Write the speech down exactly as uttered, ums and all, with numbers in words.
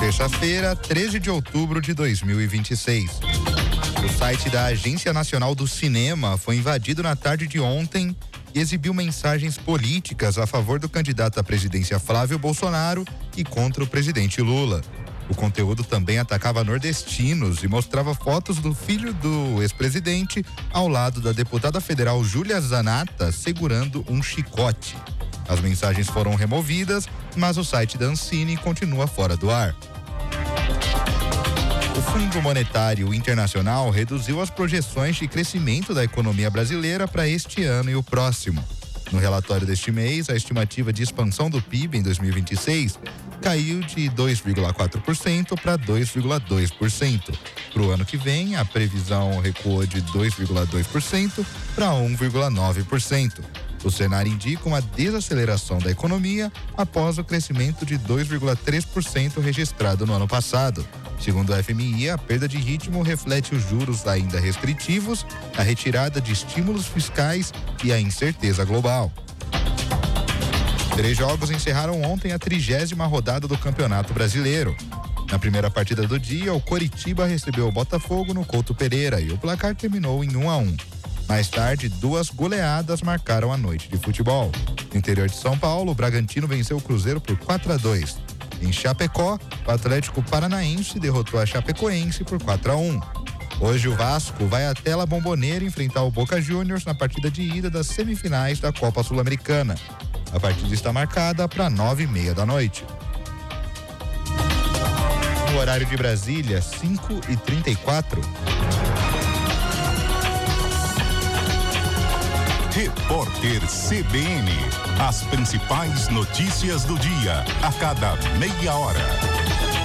Terça-feira, treze de outubro de dois mil e vinte e seis. O site da Agência Nacional do Cinema foi invadido na tarde de ontem e exibiu mensagens políticas a favor do candidato à presidência Flávio Bolsonaro e contra o presidente Lula. O conteúdo também atacava nordestinos e mostrava fotos do filho do ex-presidente ao lado da deputada federal Júlia Zanatta segurando um chicote. As mensagens foram removidas, mas o site da Ancine continua fora do ar. O Fundo Monetário Internacional reduziu as projeções de crescimento da economia brasileira para este ano e o próximo. No relatório deste mês, a estimativa de expansão do P I B em dois mil e vinte e seis caiu de dois vírgula quatro por cento para dois vírgula dois por cento. Para o ano que vem, a previsão recuou de dois vírgula dois por cento para um vírgula nove por cento. O cenário indica uma desaceleração da economia após o crescimento de dois vírgula três por cento registrado no ano passado. Segundo o F M I, a perda de ritmo reflete os juros ainda restritivos, a retirada de estímulos fiscais e a incerteza global. Três jogos encerraram ontem a trigésima rodada do Campeonato Brasileiro. Na primeira partida do dia, o Coritiba recebeu o Botafogo no Couto Pereira e o placar terminou em um a um. Mais tarde, duas goleadas marcaram a noite de futebol. No interior de São Paulo, o Bragantino venceu o Cruzeiro por quatro a dois. Em Chapecó, o Atlético Paranaense derrotou a Chapecoense por quatro a um. Hoje o Vasco vai até La Bombonera enfrentar o Boca Juniors na partida de ida das semifinais da Copa Sul-Americana. A partida está marcada para nove e meia da noite. No horário de Brasília, cinco e trinta e quatro. Repórter C B N. As principais notícias do dia, a cada meia hora.